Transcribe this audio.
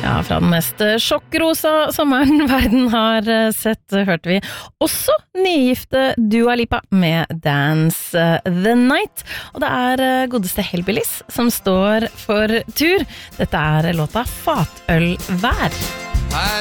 Ja, fra den mest sjokkrosa sommeren verden har sett, hørte vi også nygifte Dua Lipa med Dance the Night. Og det godeste Hellbillies som står for tur. Dette låta Fatølvær.